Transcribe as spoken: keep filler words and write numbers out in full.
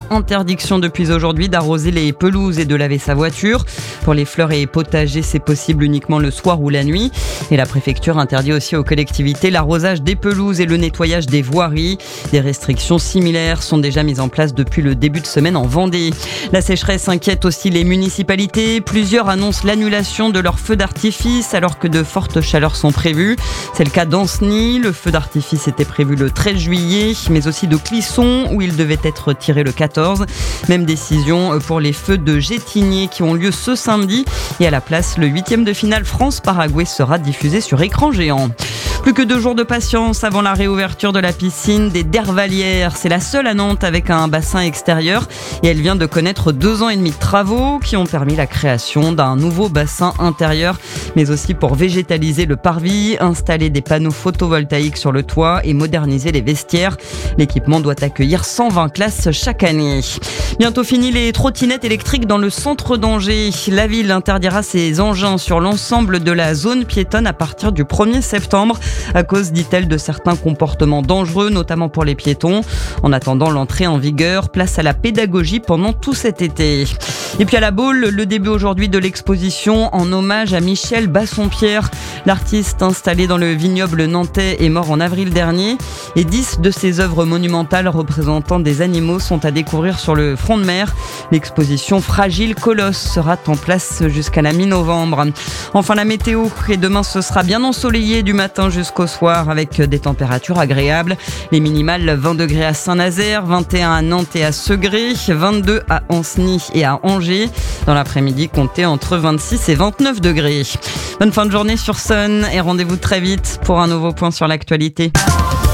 interdiction depuis aujourd'hui d'arroser les pelouses et de laver sa voiture. Pour les fleurs et potagers, c'est possible uniquement le soir ou la nuit. Et la préfecture interdit aussi aux collectivités l'arrosage des pelouses et le nettoyage des voiries. Des restrictions similaires sont déjà mises en place depuis le début de semaine en Vendée. La sécheresse inquiète aussi les municipalités. Plusieurs annoncent l'annulation de leurs feux d'artifice alors que de fortes chaleurs sont prévues. C'est le cas d'Ancenis. Le feu d'artifice était prévu le treize juillet, mais aussi de Clisson où il devait être tiré le quatorze. Même décision pour les feux de Gétigné qui ont lieu ce samedi. Et à la place, le huitième de finale France-Paraguay sera diffusé sur écran géant. Plus que deux jours de patience avant la réouverture de la piscine des Dervalières. C'est la seule à Nantes avec un bassin extérieur et elle vient de connaître deux ans et demi de travaux qui ont permis la création d'un nouveau bassin intérieur, mais aussi pour végétaliser le parvis, installer des panneaux photovoltaïques sur le toit et moderniser les vestiaires. L'équipement doit accueillir cent vingt classes chaque année. Bientôt fini les trottinettes électriques dans le centre d'Angers. La ville interdira ces engins sur l'ensemble de la zone piétonne à partir du premier septembre. À cause, dit-elle, de certains comportements dangereux, notamment pour les piétons. En attendant l'entrée en vigueur, place à la pédagogie pendant tout cet été. Et puis à la Baule, le début aujourd'hui de l'exposition en hommage à Michel Bassompierre. L'artiste installé dans le vignoble nantais est mort en avril dernier et dix de ses œuvres monumentales représentant des animaux sont à découvrir sur le front de mer. L'exposition Fragile Colosse sera en place jusqu'à la mi-novembre. Enfin la météo, et demain ce sera bien ensoleillé du matin jusqu'au soir avec des températures agréables. Les minimales vingt degrés à Saint-Nazaire, vingt et un à Nantes et à Segré, vingt-deux à Ancenis et à Angers. Dans l'après-midi, comptez entre vingt-six et vingt-neuf degrés. Bonne fin de journée sur Sun et rendez-vous très vite pour un nouveau point sur l'actualité.